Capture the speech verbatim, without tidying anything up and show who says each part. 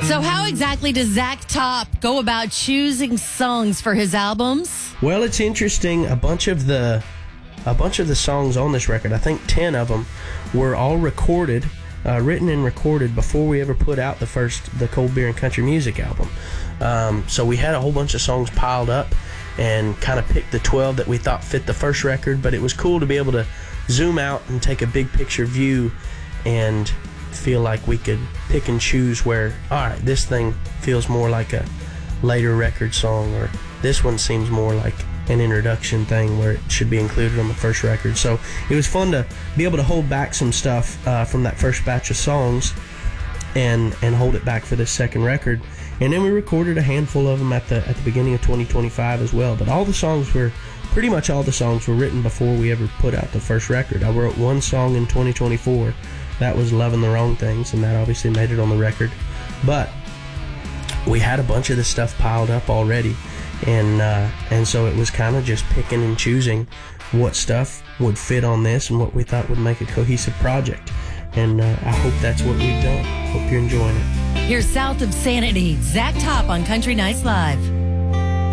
Speaker 1: So how exactly does Zach Top go about choosing songs for his albums?
Speaker 2: Well, it's interesting. A bunch of the a bunch of the songs on this record, I think ten of them, were all recorded, uh, written and recorded before we ever put out the first the Cold Beer and Country Music album. Um, so we had a whole bunch of songs piled up and kind of picked the twelve that we thought fit the first record. But it was cool to be able to zoom out and take a big picture view and feel like we could pick and choose where, all right, this thing feels more like a later record song, or this one seems more like an introduction thing where it should be included on the first record. So it was fun to be able to hold back some stuff uh, from that first batch of songs and and hold it back for this second record. And then we recorded a handful of them at the at the beginning of twenty twenty-five as well. But all the songs were pretty much all the songs were written before we ever put out the first record. I wrote one song in twenty twenty-four. That was Loving the Wrong Things, and that obviously made it on the record. But we had a bunch of this stuff piled up already, and uh, and so it was kind of just picking and choosing what stuff would fit on this and what we thought would make a cohesive project. And uh, I hope that's what we've done. Hope you're enjoying it.
Speaker 1: Here's South of Sanity, Zach Top on Country Nights Live.